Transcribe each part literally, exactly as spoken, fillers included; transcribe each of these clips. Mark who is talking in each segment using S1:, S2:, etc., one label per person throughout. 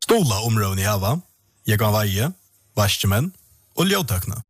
S1: Stola områden i hava, jeg kan veie, vaskjemenn og ljøtøkene.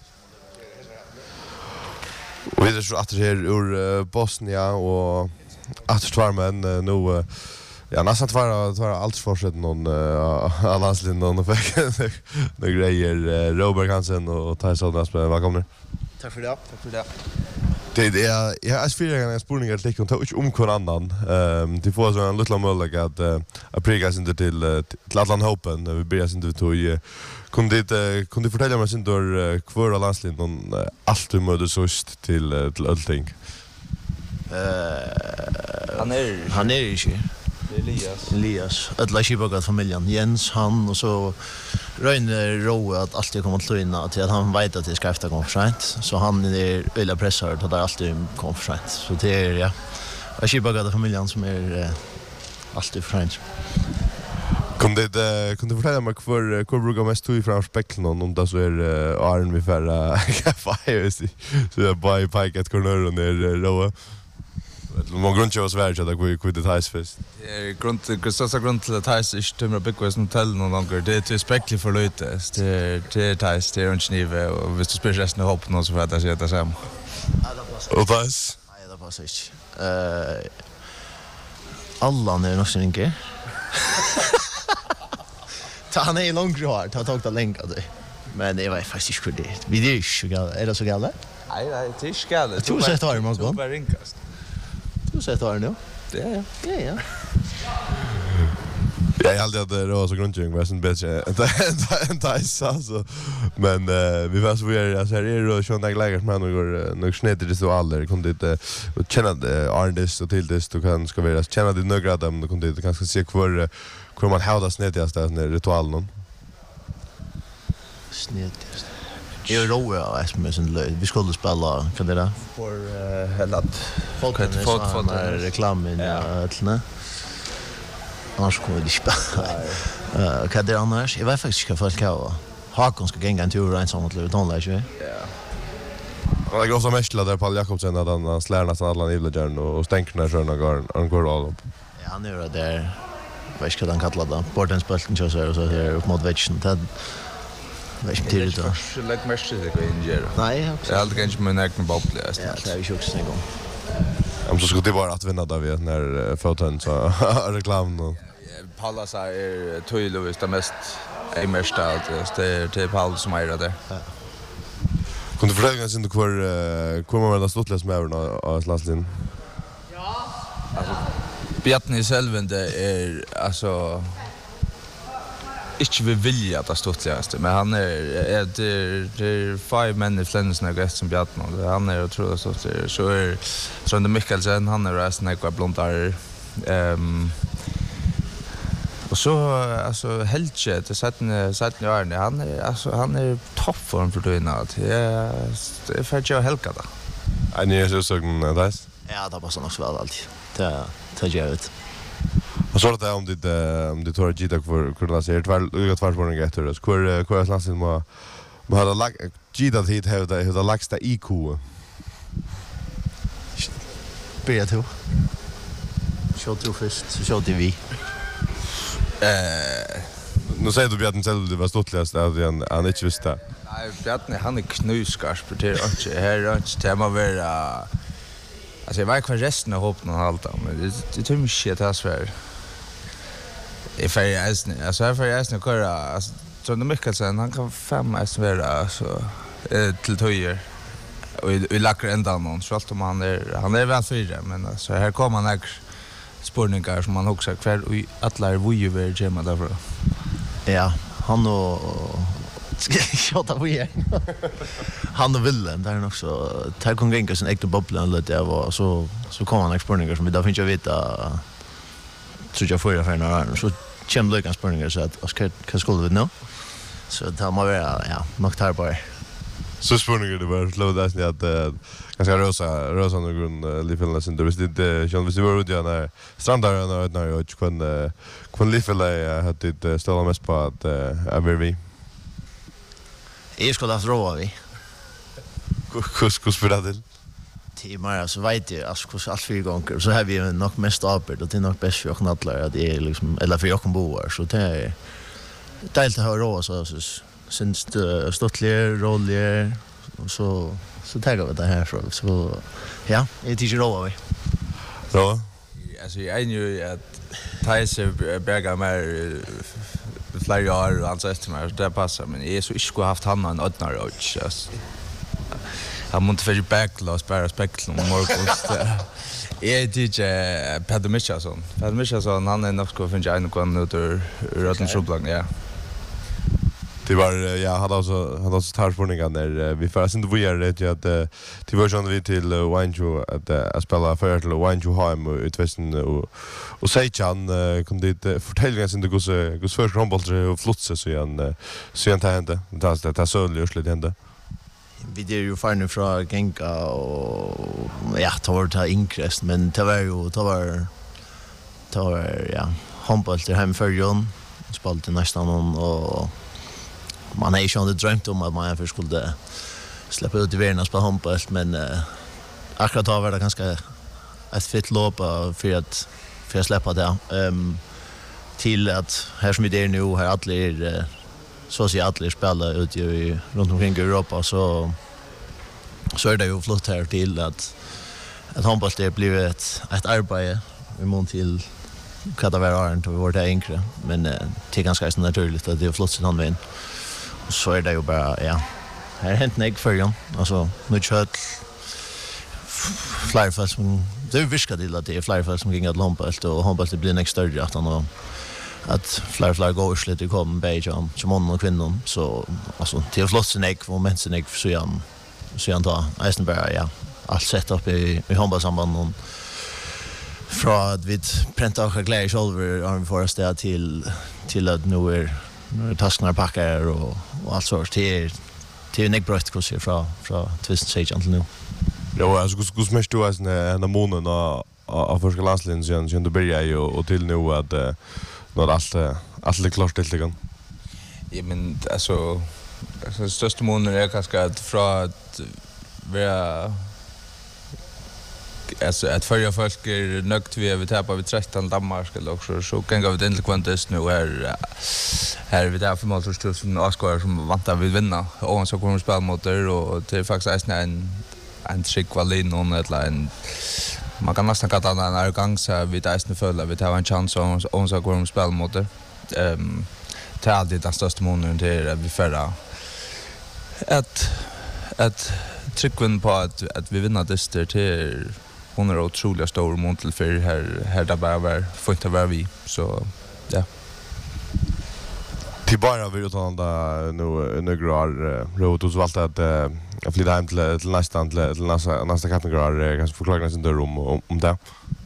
S2: Vi er så atter her ur uh, Bosnia og atter tvarmen uh, nå uh, ja, nästan tvara tvara allt fortsätter någon uh, av landslinjen och fick några grejer uh, Robert Hansen och Tyson Aspen välkomna.
S3: Tack för det. Tack för det.
S2: Det är jag är fyra gånger spårningar till och ta inte om kon annan. Ehm det får så en liten möjlighet att uh, att pregas inte till uh, till Atlant Hopen. Vi börjar inte till uh, kunde det kunde fortälja mig sin då uh, kvar av landslinjen uh, allt du mötte såst till uh, till allting.
S3: Eh han är han är ju
S4: Elias.
S3: Elias. Alla skipagat familjen. Jens, han och så Röjne Roe att alltid kommer att slå till att han vet att det ska efter komma för sent. Så han är öliga pressad att det alltid kommer för sent. Så det är ja. Jag skipagat familjen som är eh, alltid för sent.
S2: Kunde det kunde fortälja mig för hur brukar mest tog ifrån spekeln om det så är Arn vi färra kaffe så jag bara i paket corner och ner Roe. Man grund till oss värd att gå ut det här fest.
S4: Det är grund till största grund till att här är tumra Bigwest hotell någon gånger. Det är till spektakulärt för lite. Det det tais det är en knive och visst du spelar resten av hopp någon så för att jag det sam.
S2: Och fast.
S3: Nej, det passar inte. Eh alla när nog inte. Ta han är långt kvar. Ta tag ta länka det. Men det var faktiskt inte det. Vi det är ju galet. Är det så galet?
S4: Nej, nej, det är skalet.
S3: Du säger det man går.
S4: Bara ringkast.
S3: Du säger det nu.
S4: Det är
S3: Ja, ja.
S2: Jag hade att det var så grundjung var sen bättre än Thais alltså. Men uh, vi var så vi är så här är det så några läger men går nog snett det så alla kunde inte känna Arndis och till det du kan ska vara känna det några dem du kunde inte kanske se kvar hur man håller snettigast den ritualen.
S3: Snettigast. Jag roar jag är med sin löd. Vi skulle spela kan det där
S4: för hellat
S3: folk fot fot reklamen ja. Annars kommer vi spela. Eh, vad det annars? Jag vet faktiskt inte folk har. Hakon ska gänga en tur en sån att löd hon läser.
S4: Ja.
S2: Och det går så mest där Paul Jakobsen att han slår nästan alla nivåer och stänker när sjön går han går all upp.
S3: Ja, han är där. Vad ska den kalla det? Bortens bulten så så så här upp mot vägen. Det vet inte det då.
S4: Så lägg mest det går in ger.
S3: Nej,
S4: jag hade kanske med näkna bubble är
S3: ja, det är ju också en gång.
S2: Om så skulle det vara att vinna där vi när foton så reklam och
S4: Paula sa är tydligt det mest är mest att det det Paul som är där.
S2: kunde förtälja sig inte kvar kvar man väl stått läs med över landslinjen.
S4: Ja. Alltså Bjarni själven det är alltså inte vi vilja att det ståtligaste men han är är det det five men i Flensna gäst som Bjarni han är otroligt så så är så det Mikkelsen han är resten av blondar ehm och så alltså Helge det sätten sätten är han är alltså han är toppform för det nåt ja det är för jag Helga då
S2: en är så sån där
S3: Ja, det passar nog så väl alltid. Det tar jag ut.
S2: Och så det om det om det tar Gita för kunna se det var jag tvär på en grej då. Kvar kvar lansen må må ha lag Gita hit have det the lagsta I Q.
S3: Börja du. Show du först, så show vi.
S2: Eh nu säger du Bjarni själv det var ståtligast att han han inte visste.
S4: Nej, Bjarni han är knuskarp det är inte här är inte tema vara alltså jag vet kvar resten av hoppen och allt men det det tror mig shit att svär. If I as alltså if I as nu kör alltså så det Mikkelsen han kan fem as vara så eh till tojer och vi lackar ända någon så allt om han är han är väl fyra men alltså här kommer han också spårningar som man också kvar och alla är ju över gemma därför.
S3: Ja, han och ska shota på igen. Han och Willen där är också tar kon gänga sin äkta bubblan lite av så så kommer han exponeringar som vi då finns jag veta tror jag för för några så käm lika exponeringar så att ska kan skulle vi nu så tar man väl ja nog tar bara
S2: Så spårningar det var slå där så att ganska rosa rosa någon grund livfällna sen det visst inte känns visst var det när strandar när när jag kunde kunde livfälla hade det ställa mest på att är vi
S3: Jag skulle ha råa vi.
S2: Kus kus för det.
S3: timmar så vet jag alltså hur allt fyra gånger så har vi ju nog mest arbete och det är nog bäst för jag alla att det är liksom eller för jag kan bo här så det är delt att höra så så syns det stottligare roligare och så så tar vi det här så så ja det är ju roligt vi
S2: Ja.
S4: Alltså jag är ju att Tyser Berga mer flera år och alltså efter mig det passar men jag är så inte skulle haft han en ödna roach alltså han måste för backlog bara spektrum och morgost är D J Peter Michaelson Peter Michaelson han är nog ska finna en gång ut ur rotten sublang ja
S2: Det var ja hade alltså hade alltså tarspårningar när vi förra inte vi är det att det var ju vi till Wanju att att spela för till Wanju hem utvästen och och Seichan kunde det fortälja sin det går så går för handboll och flotsa så igen så igen hände det det det så lös lite hände
S3: vi det är ju fan från Genka och ja tar ta inkrest men det var ju det var det var ja handboll till hem för Jon spalt nästan och man har ju inte drömt om att man för skulle släppa ut i världen och spela handboll men uh, akkurat då var det ganska ett fett lopp för att för att släppa det um, till att här som vi är nu har alla uh, så ser alla spela ut i runt omkring Europa så så är det ju flott här till att att handboll det blir ett ett arbete i mån till kan det vara inte vi var det enkelt men uh, det är ganska naturligt att det är flott sin handvin så är det ju bara ja här hänt mig för ju alltså nu kött flyfall som det är viska till att det är flyfall som ging att lampa och handboll det blir en extra större att han att flyfall går och slutar komma bäge om som man och kvinnor så alltså till flott sin ägg och men sin ägg så jag så jag tar nästan bara ja allt sätt upp i i handbollsamband och från att vi pränta och glädje själva har för oss där till till att nu är taskarna packar och och allt sånt till till Nick Brott kurser från från Twist Sage till nu.
S2: Ja, alltså hur hur smäst du alltså en månad och av första klasslinjen sen sen det börjar ju och till nu att när allt allt är klart till igen.
S4: Ja men alltså alltså största månaden är kanske att från att vara alltså att förra folk är nökt vi vi tappar vi tretton Danmark eller också så kan gå vi inte kvantest nu är här vi där för mål som Oscar som vantar vi vinna och så kommer vi spela mot det och det är faktiskt en en trick valin någon eller en man kan nästan kalla det en arrogans vi där är fulla vi tar en chans och och så går vi spela mot det ehm till alltid den största månaden till att vi förra att att trycken på att att vi vinner det till hon är otroligt stor mot till för här här där bara var får inte vara vi så ja
S2: Till bara vi utan där nu några råd och så valt att jag flyttar hem till till nästa till nästa nästa kategori kanske förklara sin rum om om det.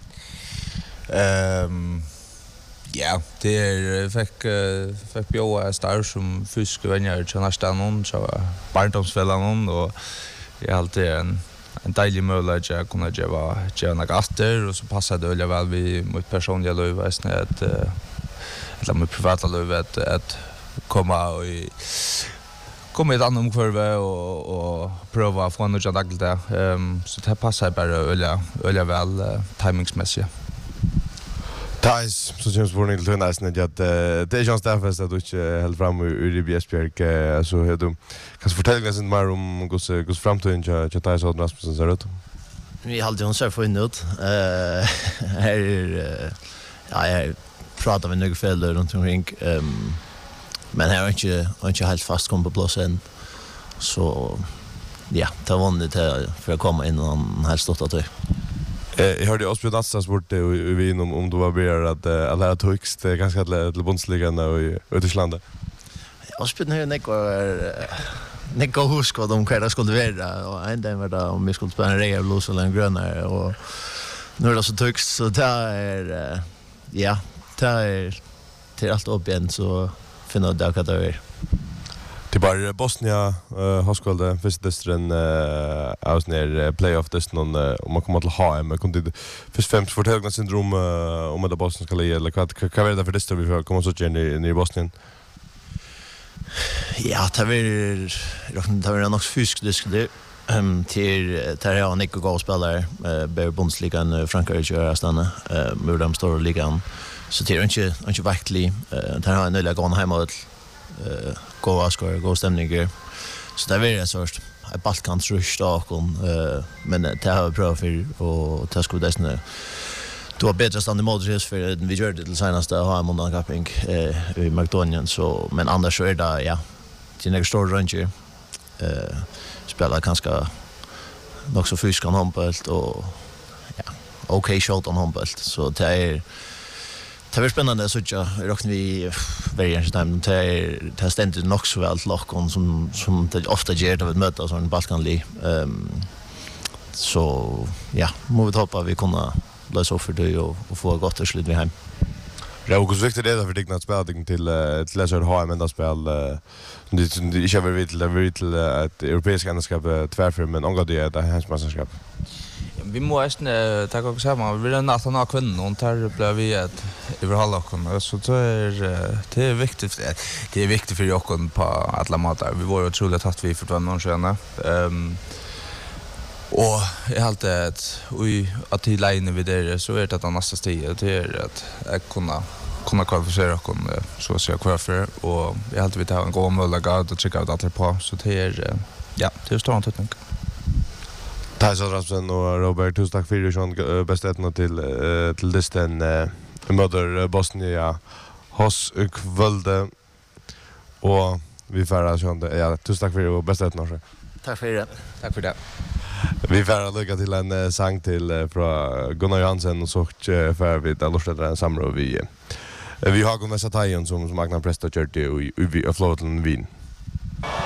S4: Ehm ja, det är fick fick bjöa star som fiskvänner till nästa någon så barndomsfällan och jag alltid en en deilig möjlighet att kunna göra göra gaster och så passar det väl väl vi mot personliga löv att att eller med privata löv att att komma och komma i ett annat omkvarve och och prova att få något dagligt där ehm så det passar bara öliga öliga väl timingsmässigt.
S2: Tais så James Warning till nästan att det är just därför att du inte helt fram ur i B S Björk så hur du kan fortälja lite mer om hur hur framtiden jag jag Tais och Rasmussen ser ut.
S3: Vi hade ju så för inåt eh här ja jag pratar med några föräldrar runt omkring ehm men här är inte inte helt fast kom på plats än så ja det var det för att komma in och helt stått att
S2: Jag hörde oss på Nastas bort vi in om om du var ber att att lära högst ganska till bondsligan och i Österlandet.
S3: Jag spelar nu Nico Nico husk vad de kvar skulle vara och en dag var det om vi skulle spela en regel blås eller en gröna och nu är det så högst så där är ja där är till allt upp igen så finna det vad det är.
S2: Det bara Bosnia uh, Hoskvalde först destren uh, aus ner playoff desten om man kommer till H M kunde först fem för högna syndrom uh, om det Bosnien ska lägga eller vad kan vara det för destren vi kommer så igen i Bosnien.
S3: Ja, det var det var nog fysisk disk det Um, till där har han Nico Go spelare eh Ber Bundesligan Frankrike gör stanna eh med de stora ligan så det är inte inte verkligen eh där har han nöjliga gång hemåt eh gå askor gå stämningar så där är det sårt ett Balkan rush då eh men det har vi provat för och ta skulle det du har bättre stand i Modric för vi gör det till senaste har man någon capping eh i Makedonien så men annars så är det ja till nästa stor ranger eh spelar ganska nog så fysisk kan handbollt och ja okej shot on handbollt så det är det är spännande så jag räknar vi very time det är det ständigt nog så väl lock som som det ofta ger det möta sån Balkanli ehm så ja måste vi hoppas vi kunna lösa upp för det och, och få gott och slut vi hem.
S2: Ja, och hur viktigt är det för dig att spela dig till till läsare H M ända spel det inte har varit till varit till ett europeiskt mästerskap tvärför men angång det det här mästerskap.
S4: Vi måste ta också samman vi är nästan av kvinnor och där blev vi ett överhålla och så det är det är viktigt det är viktigt för Jokon på alla matar. Vi var otroligt att vi för två månader sedan. Ehm och jag har alltid att vi att till line vid det så är det att nästa steg det är att jag kunna kunna kvalificera och så att säga kvar och jag har alltid vill ha en god möjlighet att checka ut allt på så det är ja det är stort tänk.
S2: Tyson Rasmussen och Robert tusen tack för Jean bestetna till till disten möter Bosnia hos kvälde och vi färrar Jean ja tusen tack för bestetna.
S3: Tack för det.
S4: Tack för det.
S2: Vi får lycka till en uh, sang till uh, från Gunnar Johansen och så uh, för vi där lustar en samråd vi uh, vi har kommit Satajon som som Magna Presta kört i i Flotten Wien.